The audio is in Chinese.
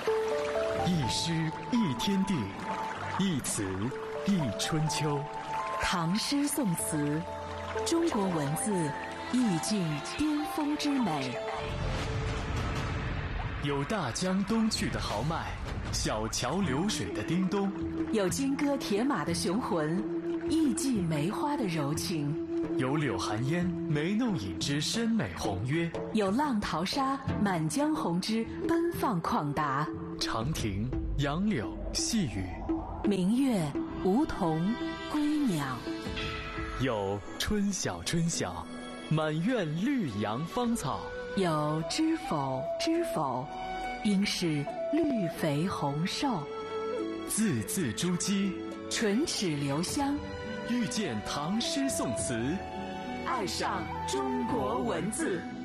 一诗一天地，一词一春秋。 唐诗宋词，中国文字意境巅峰之美。 有大江东去的豪迈，小桥流水的叮咚， 有金戈铁马的雄浑，艺伎梅花的柔情， 有柳寒烟眉弄影之深美宏约， 有浪淘沙满江红之奔放旷达。 长亭、杨柳、细雨， 明月、梧桐、归鸟， 有春晓春晓，满院绿杨芳草， 有知否知否，应是绿肥红瘦。 字字珠玑， 唇齿留香， 遇见唐诗宋词， 爱上中国文字。